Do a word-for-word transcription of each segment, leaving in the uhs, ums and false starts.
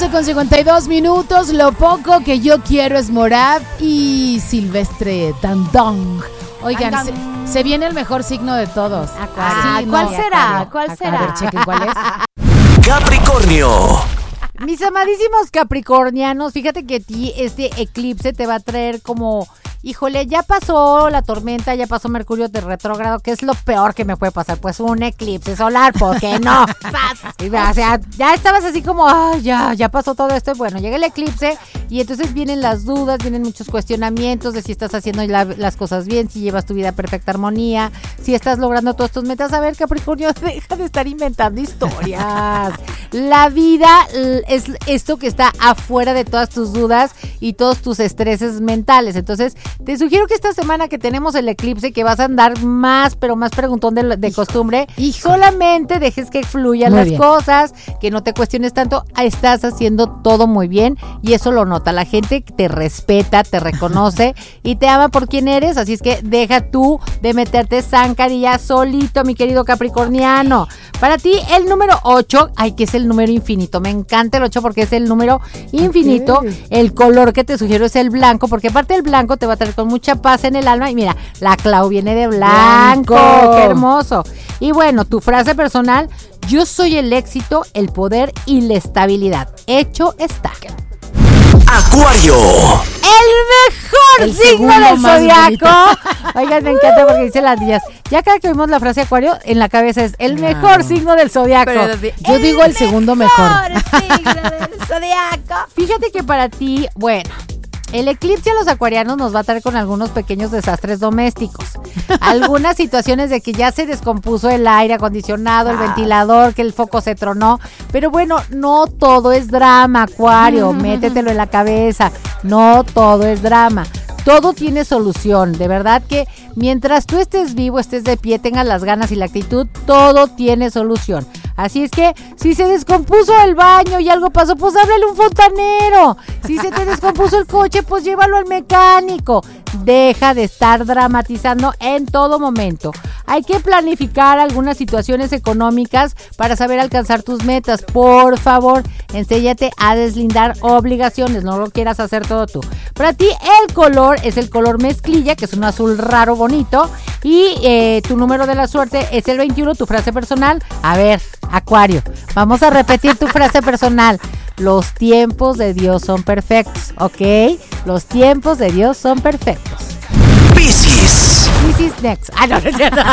doce con cincuenta y dos minutos. Lo poco que yo quiero es Morad y Silvestre Dangond. Oigan, se, se viene el mejor signo de todos. Ah, sí, ¿cuál no, será? Acuario. ¿Cuál será? A ver, chequen cuál es. Capricornio. Mis amadísimos capricornianos, fíjate que a ti este eclipse te va a traer como, híjole, ya pasó la tormenta, ya pasó Mercurio de retrógrado, que es lo peor que me puede pasar, pues un eclipse solar, ¿por qué no? O sea, ya estabas así como, ay, ya, ya pasó todo esto, y bueno, llega el eclipse y entonces vienen las dudas, vienen muchos cuestionamientos de si estás haciendo la, las cosas bien, si llevas tu vida a perfecta armonía, si estás logrando todas tus metas. A ver, Capricornio, deja de estar inventando historias. La vida es esto que está afuera de todas tus dudas y todos tus estreses mentales. Entonces, te sugiero que esta semana que tenemos el eclipse, que vas a andar más, pero más preguntón de, de costumbre, y solamente dejes que fluyan muy las bien. Cosas, que no te cuestiones tanto, estás haciendo todo muy bien y eso lo nota. La gente te respeta, te reconoce y te ama por quien eres, así es que deja tú de meterte zancadilla solito, mi querido capricorniano. Para ti, el número ocho, ay, que es el número infinito, me encanta el ocho porque es el número infinito. Okay. El color que te sugiero es el blanco, porque aparte el blanco te va a traer con mucha paz en el alma. Y mira, la Clau viene de blanco, blanco. ¡Qué hermoso! Y bueno, tu frase personal: yo soy el éxito, el poder y la estabilidad. Hecho está. Acuario. El mejor el signo del zodiaco. Oigan, me encanta porque dice las días. Ya cada que oímos la frase Acuario, en la cabeza es el mejor no. signo del zodiaco. Yo el digo el segundo mejor. signo del zodiaco. Fíjate que para ti, bueno, el eclipse a los acuarianos nos va a traer con algunos pequeños desastres domésticos. Algunas situaciones de que ya se descompuso el aire acondicionado, el ventilador, que el foco se tronó. Pero bueno, no todo es drama, Acuario. Métetelo en la cabeza. No todo es drama. Todo tiene solución, de verdad que mientras tú estés vivo, estés de pie, tengas las ganas y la actitud, todo tiene solución. Así es que si se descompuso el baño y algo pasó, pues háblale a un fontanero. Si se te descompuso el coche, pues llévalo al mecánico. Deja de estar dramatizando en todo momento. Hay que planificar algunas situaciones económicas para saber alcanzar tus metas. Por favor, enséñate a deslindar obligaciones, no lo quieras hacer todo tú. Para ti el color es el color mezclilla, que es un azul raro bonito, y eh, tu número de la suerte es el veintiuno. Tu frase personal, a ver, Acuario, vamos a repetir tu frase personal: los tiempos de Dios son perfectos, ¿ok? Los tiempos de Dios son perfectos. Piscis. Piscis next. Ah, no, no es cierto.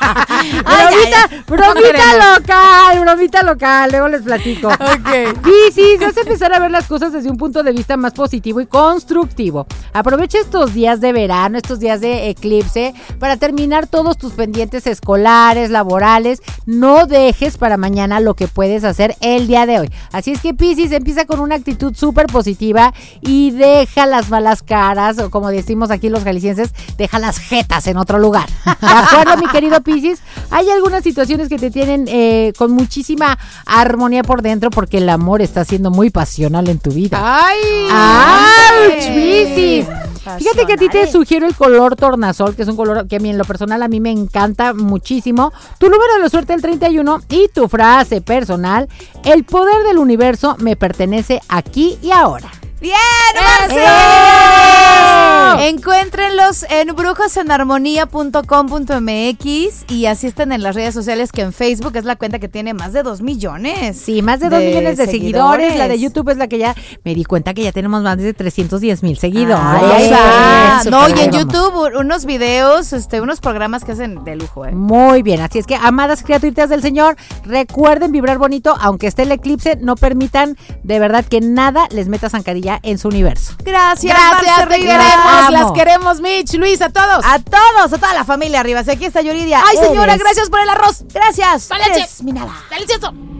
bromita, bromita local, bromita local, luego les platico. Ok. Piscis, vas a empezar a ver las cosas desde un punto de vista más positivo y constructivo. Aprovecha estos días de verano, estos días de eclipse, para terminar todos tus pendientes escolares, laborales. No dejes para mañana lo que puedes hacer el día de hoy. Así es que Piscis, empieza con una actitud súper positiva y deja las malas caras, o como decimos aquí los jaliscienses, deja las jetas en otro lugar. ¿De acuerdo, mi querido Piscis? Hay algunas situaciones que te tienen eh, con muchísima armonía por dentro, porque el amor está siendo muy pasional en tu vida. ¡Ay! ¡Auch, Piscis! Fíjate que a ti te sugiero el color tornasol, que es un color que a mí en lo personal a mí me encanta muchísimo. Tu número de la suerte el treinta y uno y tu frase personal: el poder del universo me pertenece aquí y ahora. ¡Bien, Marce! ¡Eh! Encuéntrenlos en brujos en armonía punto com punto m x y así están en las redes sociales, que en Facebook es la cuenta que tiene más de dos millones. Sí, más de dos millones de seguidores. seguidores. La de YouTube es la que ya me di cuenta que ya tenemos más de trescientos diez mil seguidores. Ay, ah, ay, no, y en YouTube unos videos, este, unos programas que hacen de lujo, ¿eh? Muy bien, así es que, amadas criaturitas del Señor, recuerden vibrar bonito, aunque esté el eclipse, no permitan de verdad que nada les meta zancadilla en su universo. Gracias, gracias, te queremos, las queremos, Mitch, Luis, a todos. A todos, a toda la familia arriba. Aquí está Yuridia. Ay, señora, gracias por el arroz. Gracias. La leche. Mi nada. Delicioso.